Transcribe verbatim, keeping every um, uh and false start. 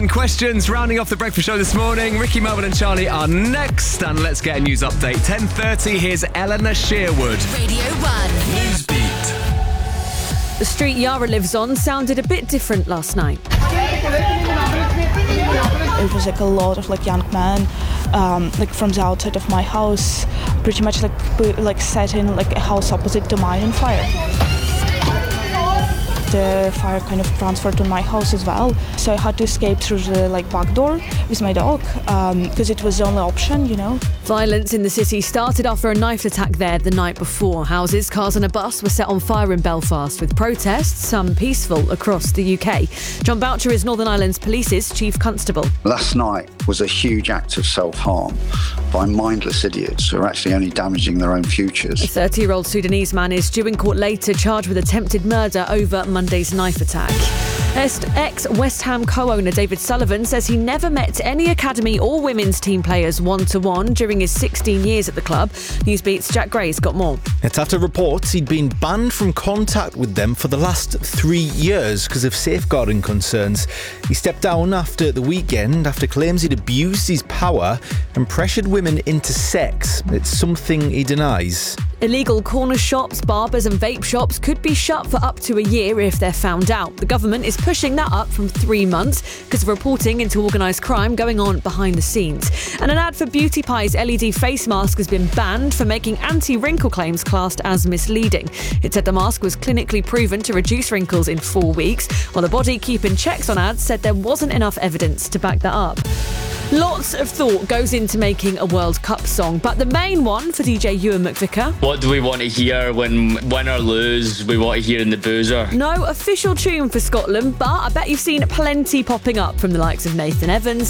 Questions rounding off the breakfast show this morning. Ricky, Melvin and Charlie are next, and let's get a news update. ten thirty, here's Eleanor Sherwood. Radio one. Newsbeat. The street Yara lives on sounded a bit different last night. It was like a lot of like young men, um, like from the outside of my house, pretty much like pu- like sat in like a house opposite to mine on fire. The fire kind of transferred to my house as well, so I had to escape through the like back door with my dog because um, it was the only option, you know. Violence in the city started after a knife attack there the night before. Houses, cars and a bus were set on fire in Belfast, with protests, some peaceful, across the U K. John Boucher is Northern Ireland's Police's Chief Constable. Last night was a huge act of self-harm by mindless idiots who are actually only damaging their own futures. A thirty-year-old Sudanese man is due in court later, charged with attempted murder over Monday's knife attack. Ex-West Ham co-owner David Sullivan says he never met any academy or women's team players one-to-one during his sixteen years at the club. Newsbeat's Jack Gray's got more. It's after reports he'd been banned from contact with them for the last three years because of safeguarding concerns. He stepped down after the weekend after claims he'd abused his power and pressured women into sex. It's something he denies. Illegal corner shops, barbers and vape shops could be shut for up to a year if they're found out. The government is pushing that up from three months because of reporting into organised crime going on behind the scenes. And an ad for Beauty Pie's L E D face mask has been banned for making anti-wrinkle claims classed as misleading. It said the mask was clinically proven to reduce wrinkles in four weeks, while the Body Keeping Checks on ads said there wasn't enough evidence to back that up. Lots of thought goes into making a World Cup song, but the main one for D J Ewan McVicker. What do we want to hear when win or lose? We want to hear in the boozer. No official tune for Scotland, but I bet you've seen plenty popping up from the likes of Nathan Evans,